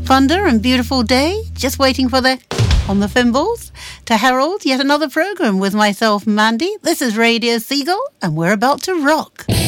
Thunder and beautiful day, just waiting for the on the thimbles to herald yet another program with myself, Mandy. This is Radio Seagull, and we're about to rock.